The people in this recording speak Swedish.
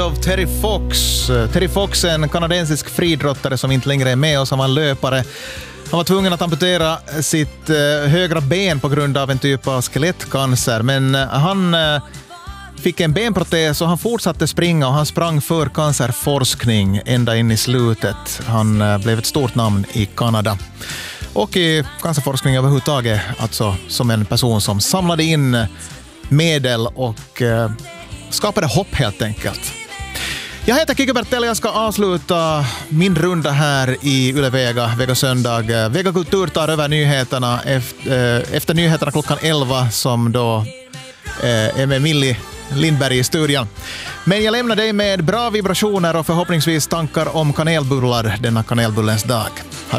Av Terry Fox. Terry Fox är en kanadensisk friidrottare som inte längre är med oss. Han var en löpare. Han var tvungen att amputera sitt högra ben på grund av en typ av skelettcancer. Men han fick en benprotes och han fortsatte springa och han sprang för cancerforskning ända in i slutet. Han blev ett stort namn i Kanada. Och i cancerforskning överhuvudtaget, alltså som en person som samlade in medel och skapade hopp helt enkelt. Jag heter Kikki Bertell och jag ska avsluta min runda här i Yle Vega söndag. Vega Kultur tar över nyheterna efter nyheterna klockan 11 som då är med Millie Lindberg i studion. Men jag lämnar dig med bra vibrationer och förhoppningsvis tankar om kanelbullar denna kanelbullens dag. Ha det bra.